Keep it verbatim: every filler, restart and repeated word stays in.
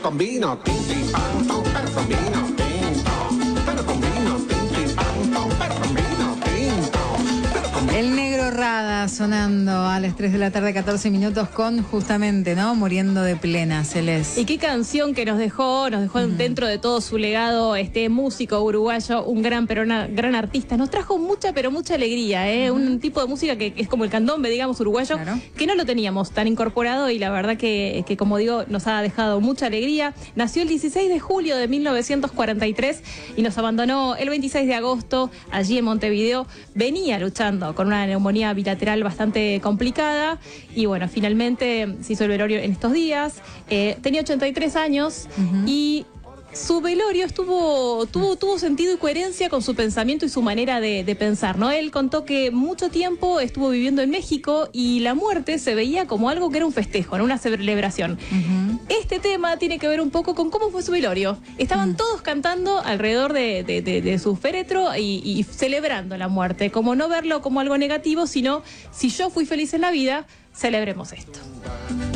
con vino, tinti, pan, tom, pero con vino tinto, pero con vino, tinti, pan, tom, pero con vino tinto, pero con vino. El Negro Rada sonando a las tres de la tarde, catorce minutos, con justamente, ¿no? Muriendo de plena, Celeste. Y qué canción que nos dejó, nos dejó uh-huh. dentro de todo su legado, este músico uruguayo, un gran, pero una gran artista. Nos trajo mucha, pero mucha alegría, ¿eh? Uh-huh. Un tipo de música que, que es como el candombe, digamos, uruguayo, claro, que no lo teníamos tan incorporado y la verdad que, que, como digo, nos ha dejado mucha alegría. Nació el dieciséis de julio de mil novecientos cuarenta y tres y nos abandonó el veintiséis de agosto allí en Montevideo. Venía luchando con una neumonía bilateral bastante complicada y bueno, finalmente se hizo el velorio en estos días. Eh, tenía ochenta y tres años uh-huh. y su velorio estuvo, tuvo, tuvo sentido y coherencia con su pensamiento y su manera de, de pensar, ¿no? Él contó que mucho tiempo estuvo viviendo en México y la muerte se veía como algo que era un festejo, ¿no? Una celebración. Uh-huh. Este tema tiene que ver un poco con cómo fue su velorio. Estaban uh-huh. todos cantando alrededor de, de, de, de su féretro y, y celebrando la muerte, como no verlo como algo negativo, sino si yo fui feliz en la vida, celebremos esto.